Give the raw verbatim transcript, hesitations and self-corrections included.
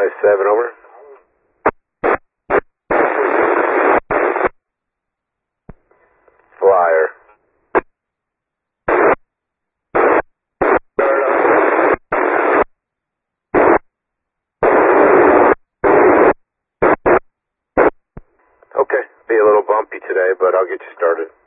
five seven, over. Flyer. Okay, be a little bumpy today, but I'll get you started.